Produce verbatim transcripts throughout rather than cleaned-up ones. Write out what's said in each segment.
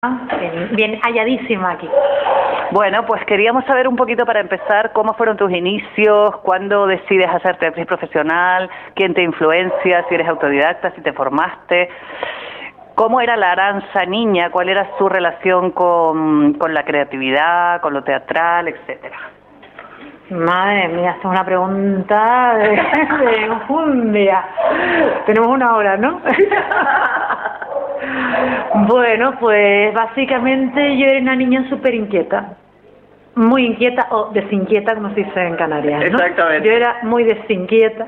Bien, bien halladísima aquí. Bueno, pues queríamos saber un poquito para empezar cómo fueron tus inicios, cuándo decides hacerte actriz profesional, quién te influencia, si eres autodidacta, si te formaste, cómo era la Arantxa niña, cuál era su relación con, con la creatividad, con lo teatral, etcétera. Madre mía, esta es una pregunta de, de enjundia. Tenemos una hora, ¿no? Bueno, pues básicamente yo era una niña súper inquieta. Muy inquieta o desinquieta, como se dice en Canarias, ¿no? Exactamente. Yo era muy desinquieta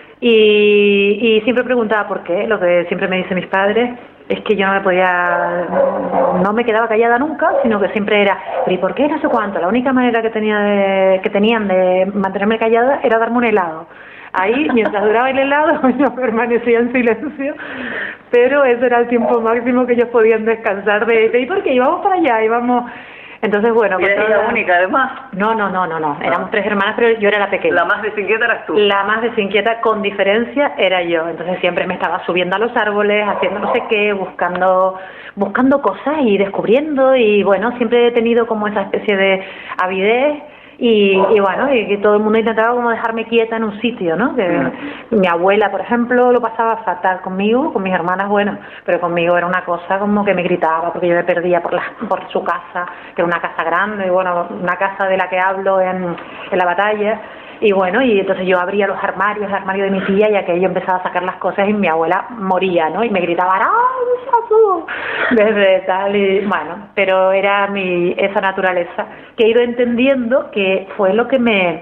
y, y siempre preguntaba por qué. Lo que siempre me dicen mis padres es que yo no me podía, no me quedaba callada nunca, sino que siempre era, pero ¿y por qué? No sé cuánto. La única manera que tenía de, que tenían de mantenerme callada era darme un helado. Ahí, mientras duraba el helado, yo permanecía en silencio, pero ese era el tiempo máximo que ellos podían descansar de, de ¿y por qué? Íbamos para allá, íbamos... Entonces, bueno... ¿Y eres la única, además? No, no, no, no, no, éramos tres hermanas, pero yo era la pequeña. La más desinquieta eras tú. La más desinquieta, con diferencia, era yo. Entonces siempre me estaba subiendo a los árboles, haciendo no sé qué, buscando buscando cosas y descubriendo, y bueno, siempre he tenido como esa especie de avidez. Y, y bueno, y que todo el mundo intentaba como dejarme quieta en un sitio, ¿no? Que mm. Mi abuela, por ejemplo, lo pasaba fatal conmigo, con mis hermanas, bueno, pero conmigo era una cosa como que me gritaba porque yo me perdía por la, por su casa, que era una casa grande, y bueno, una casa de la que hablo en, en la batalla. Y bueno, y entonces yo abría los armarios, el armario de mi tía, y aquello empezaba a sacar las cosas y mi abuela moría, ¿no? Y me gritaba, ¡ay, Sasu! Desde tal, y bueno, pero era mi esa naturaleza que he ido entendiendo que fue lo que me,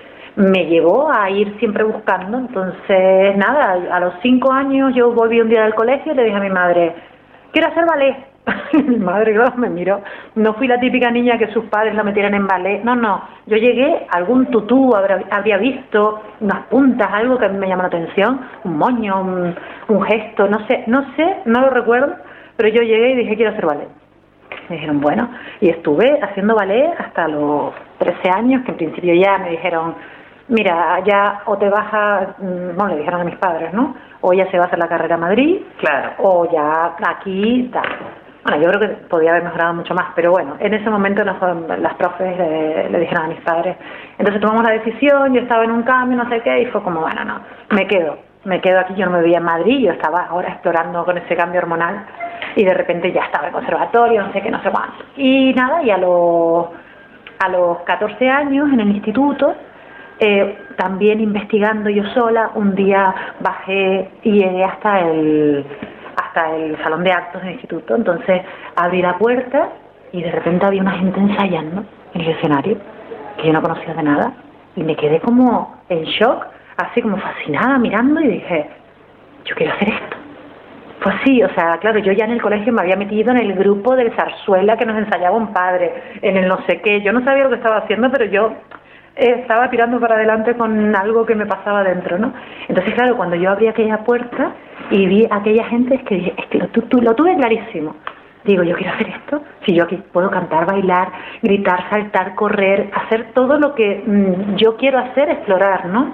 me llevó a ir siempre buscando. Entonces, nada, a los cinco años yo volví un día del colegio y le dije a mi madre, quiero hacer ballet. Mi madre, claro, me miró. No fui la típica niña que sus padres la metieran en ballet. No, no. Yo llegué, algún tutú habría, habría visto, unas puntas, algo que a mí me llamó la atención, un moño, un, un gesto, no sé, no sé, no lo recuerdo, pero yo llegué y dije, quiero hacer ballet. Me dijeron, bueno, y estuve haciendo ballet hasta los trece años, que en principio ya me dijeron, mira, ya o te vas a, bueno, le dijeron a mis padres, ¿no? O ya se va a hacer la carrera a Madrid, claro, o ya aquí, tal. Bueno, yo creo que podía haber mejorado mucho más, pero bueno, en ese momento las, las profes le, le dijeron a mis padres. Entonces tomamos la decisión, yo estaba en un cambio, no sé qué, y fue como, bueno, no, me quedo, me quedo aquí, yo no me veía en Madrid, yo estaba ahora explorando con ese cambio hormonal, y de repente ya estaba en conservatorio, no sé qué, no sé cuánto. Y nada, y a los, a los catorce años, en el instituto, eh, también investigando yo sola, un día bajé y llegué hasta el... hasta el salón de actos del instituto. Entonces abrí la puerta y de repente había una gente ensayando en el escenario que yo no conocía de nada, y me quedé como en shock, así como fascinada mirando, y dije, yo quiero hacer esto. Pues sí, o sea, claro, yo ya en el colegio me había metido en el grupo de zarzuela que nos ensayaba un padre, en el no sé qué, yo no sabía lo que estaba haciendo, pero yo estaba tirando para adelante con algo que me pasaba dentro, ¿no? Entonces, claro, cuando yo abrí aquella puerta y vi a aquella gente, es que dije, es que lo, tu, lo tuve clarísimo. Digo, yo quiero hacer esto. Si yo aquí puedo cantar, bailar, gritar, saltar, correr, hacer todo lo que mmm, yo quiero hacer, explorar, ¿no?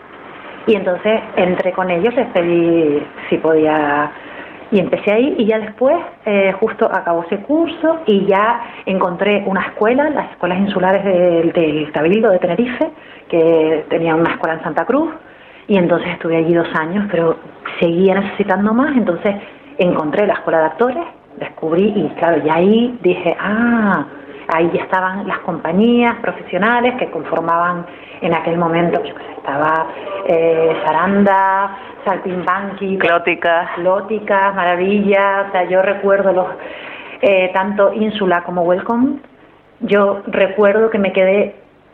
Y entonces entré con ellos, les pedí si podía... Y empecé ahí, y ya después, eh, justo acabó ese curso, y ya encontré una escuela, las escuelas insulares del, del Cabildo de Tenerife, que tenía una escuela en Santa Cruz, y entonces estuve allí dos años, pero seguía necesitando más. Entonces encontré la escuela de actores, descubrí, y claro, ya ahí dije, ah, ahí ya estaban las compañías profesionales que conformaban en aquel momento, yo qué sé, estaba eh, Saranda, Saltimbanqui, Clótica, Clótica, Maravilla, o sea, yo recuerdo los eh, tanto Ínsula como Welcome. Yo recuerdo que me quedé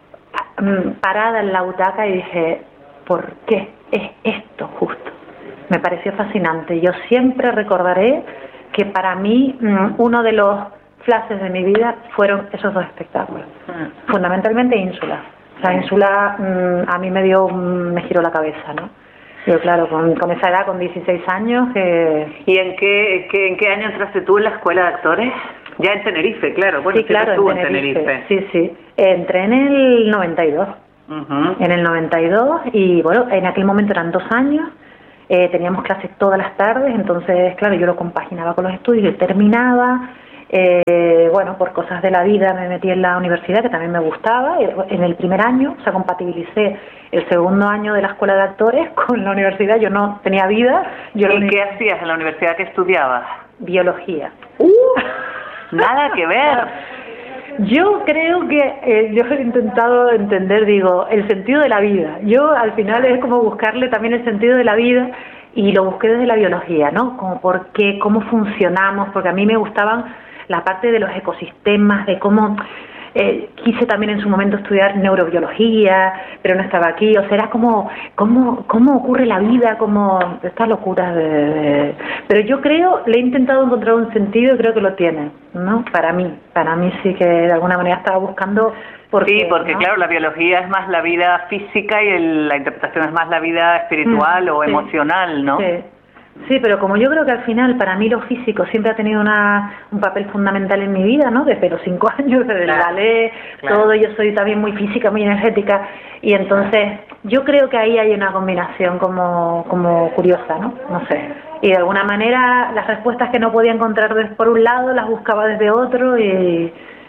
um, parada en la butaca y dije, ¿por qué es esto justo? Me pareció fascinante. Yo siempre recordaré que para mí um, uno de los flashes de mi vida fueron esos dos espectáculos, mm. fundamentalmente Ínsula. O sea, Ínsula um, a mí me dio, um, me giró la cabeza, ¿no? Yo, claro, con, con esa edad, con dieciséis años... Eh... ¿Y en qué, qué, en qué año entraste tú en la escuela de actores? Ya en Tenerife, claro. Bueno, sí, claro, estuvo en Tenerife. en Tenerife. Sí, sí. Entré en el noventa y dos. Uh-huh. En el noventa y dos, y bueno, en aquel momento eran dos años. Eh, teníamos clases todas las tardes, entonces, claro, yo lo compaginaba con los estudios, yo terminaba... Eh, bueno, por cosas de la vida me metí en la universidad, que también me gustaba. En el primer año, o sea, compatibilicé el segundo año de la escuela de actores con la universidad. Yo no tenía vida. Yo ¿Y qué hacías en la universidad que estudiabas? Biología. Uh, nada que ver. Yo creo que eh, yo he intentado entender, digo, el sentido de la vida. Yo al final es como buscarle también el sentido de la vida y lo busqué desde la biología, ¿no? Como por qué, cómo funcionamos, porque a mí me gustaban la parte de los ecosistemas, de cómo... Eh, quise también en su momento estudiar neurobiología, pero no estaba aquí. O sea, era como cómo, cómo ocurre la vida, como estas locuras de, de... Pero yo creo, le he intentado encontrar un sentido y creo que lo tiene, ¿no? Para mí, para mí sí que de alguna manera estaba buscando... Porque, sí, porque ¿no? claro, la biología es más la vida física y el, la interpretación es más la vida espiritual mm, o sí. emocional, ¿no? Sí. Sí, pero como yo creo que al final para mí lo físico siempre ha tenido una, un papel fundamental en mi vida, ¿no? Desde los cinco años, desde claro, el ballet, claro. todo, yo soy también muy física, muy energética, y entonces yo creo que ahí hay una combinación como, como curiosa, ¿no? No sé. Y de alguna manera las respuestas que no podía encontrar desde, por un lado las buscaba desde otro y,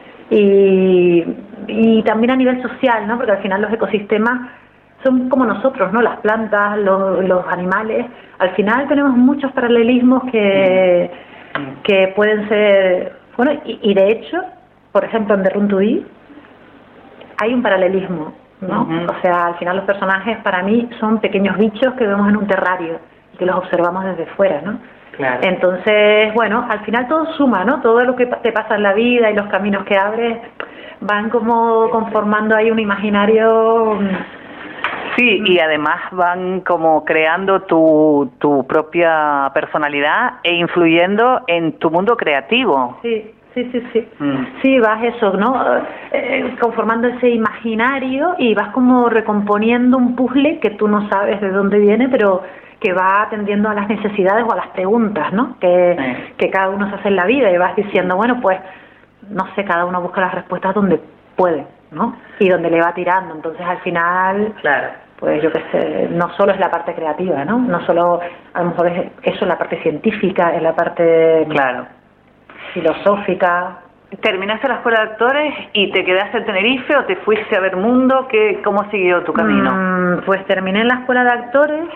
y, y también a nivel social, ¿no? Porque al final los ecosistemas son como nosotros, ¿no? Las plantas, los, los animales. Al final tenemos muchos paralelismos que, que pueden ser... Bueno, y, y de hecho, por ejemplo, en The Room to Be hay un paralelismo, ¿no? Uh-huh. O sea, al final los personajes para mí son pequeños bichos que vemos en un terrario y que los observamos desde fuera, ¿no? Claro. Entonces, bueno, al final todo suma, ¿no? Todo lo que te pasa en la vida y los caminos que abres van como conformando ahí un imaginario... Sí, y además van como creando tu, tu propia personalidad e influyendo en tu mundo creativo. Sí, sí, sí, sí. Mm. Sí, vas eso, ¿no? Eh, conformando ese imaginario y vas como recomponiendo un puzzle que tú no sabes de dónde viene, pero que va atendiendo a las necesidades o a las preguntas, ¿no? Que, sí. que cada uno se hace en la vida y vas diciendo, bueno, pues, no sé, cada uno busca las respuestas donde puede, ¿no? Y donde le va tirando. Entonces, al final... Claro. Pues yo qué sé, no solo es la parte creativa, ¿no? No solo, a lo mejor es eso, la parte científica, es la parte claro. filosófica. ¿Terminaste la escuela de actores y te quedaste en Tenerife o te fuiste a ver mundo? ¿Qué, ¿Cómo siguió tu camino? Mm, pues terminé en la escuela de actores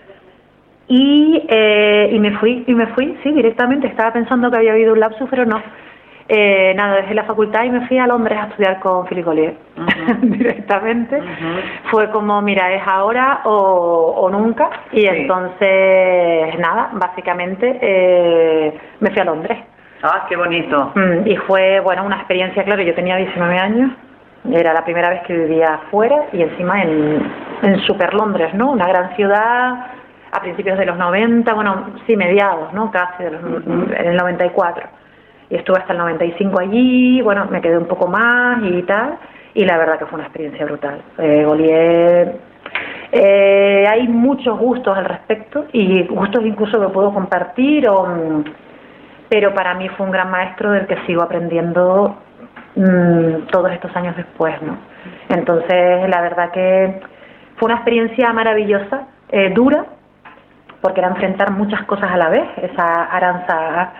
y, eh, y me fui, y me fui, sí, directamente. Estaba pensando que había habido un lapsus, pero no. Eh, nada, dejé la facultad y me fui a Londres a estudiar con Philippe Gaulier uh-huh. directamente. Uh-huh. Fue como, mira, es ahora o, o nunca. Y sí. entonces, nada, básicamente eh, me fui a Londres. Ah, qué bonito. Mm, y fue, bueno, una experiencia, claro, yo tenía diecinueve años, era la primera vez que vivía afuera y encima en, en Super Londres, ¿no? Una gran ciudad a principios de los noventa, bueno, sí, mediados, ¿no? Casi de los, uh-huh. en el noventa y cuatro. Y estuve hasta el noventa y cinco allí, bueno, me quedé un poco más y tal, y la verdad que fue una experiencia brutal. Eh, Gaulier, eh, hay muchos gustos al respecto, y gustos incluso que puedo compartir, o, pero para mí fue un gran maestro del que sigo aprendiendo mmm, todos estos años después, ¿no? Entonces, la verdad que fue una experiencia maravillosa, eh, dura, porque era enfrentar muchas cosas a la vez, esa Arantxa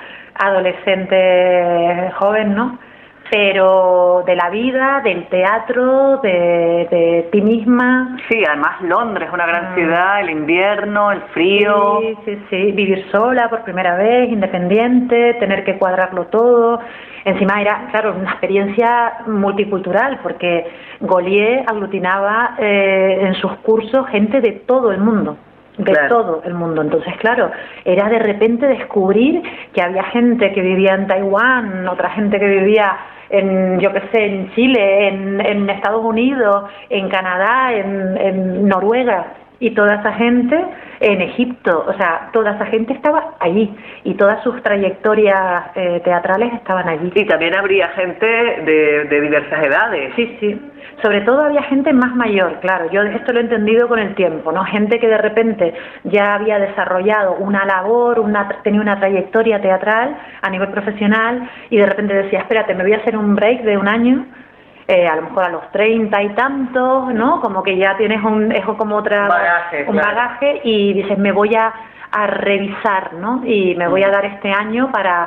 adolescente joven, ¿no? Pero de la vida, del teatro, de, de ti misma. Sí, además Londres, una gran mm. ciudad, el invierno, el frío. Sí, sí, sí, vivir sola por primera vez, independiente, tener que cuadrarlo todo. Encima era, claro, una experiencia multicultural, porque Gaulier aglutinaba eh, en sus cursos gente de todo el mundo. de claro. todo el mundo. Entonces, claro, era de repente descubrir que había gente que vivía en Taiwán, otra gente que vivía en, yo qué sé, en Chile, en, en Estados Unidos, en Canadá, en, en Noruega, y toda esa gente en Egipto, o sea, toda esa gente estaba allí y todas sus trayectorias eh, teatrales estaban allí. Y también habría gente de, de diversas edades. Sí, sí. Sobre todo había gente más mayor, claro. Yo esto lo he entendido con el tiempo, ¿no? Gente que de repente ya había desarrollado una labor, una, tenía una trayectoria teatral a nivel profesional y de repente decía, espérate, me voy a hacer un break de un año. Eh, a lo mejor a los treinta y tantos, ¿no? Como que ya tienes un, es como otra, bagaje, un claro. bagaje y dices, me voy a, a revisar, ¿no? Y me voy a dar este año para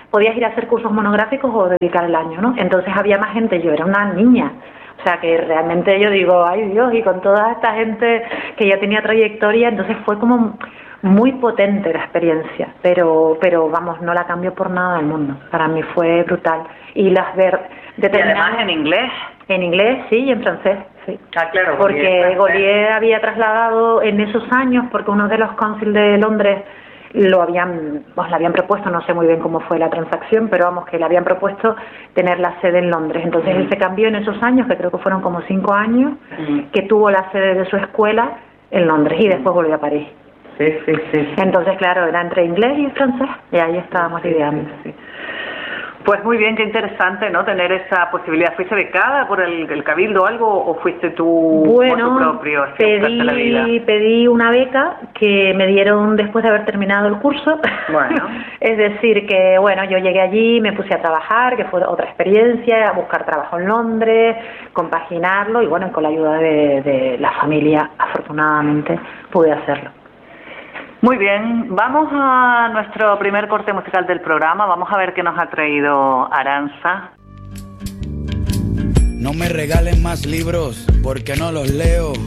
podías ir a hacer cursos monográficos o dedicar el año, ¿no? Entonces había más gente, yo era una niña. O sea, que realmente yo digo, ay Dios, y con toda esta gente que ya tenía trayectoria, entonces fue como muy potente la experiencia, pero pero vamos, no la cambio por nada del mundo. Para mí fue brutal. Y las ver... ¿Y además en inglés? En inglés, sí, y en francés, sí. Ah, claro. Porque Gaulier había trasladado en esos años, porque uno de los cónsules de Londres lo habían, pues, le habían propuesto, no sé muy bien cómo fue la transacción, pero vamos, que le habían propuesto tener la sede en Londres. Entonces mm. él se cambió en esos años, que creo que fueron como cinco años, mm. que tuvo la sede de su escuela en Londres y después volvió a París. Sí, sí, sí. Entonces, claro, era entre inglés y francés, y ahí estábamos sí, ideando. Sí, sí. Pues muy bien, qué interesante, ¿no? Tener esa posibilidad. ¿Fuiste becada por el, el Cabildo o algo o fuiste tú bueno, por tu propio? Pedí, la vida? pedí una beca que me dieron después de haber terminado el curso. Bueno. Es decir, que bueno, yo llegué allí, me puse a trabajar, que fue otra experiencia, a buscar trabajo en Londres, compaginarlo y bueno, con la ayuda de, de la familia, afortunadamente, pude hacerlo. Muy bien, vamos a nuestro primer corte musical del programa. Vamos a ver qué nos ha traído Arantxa. No me regalen más libros porque no los leo.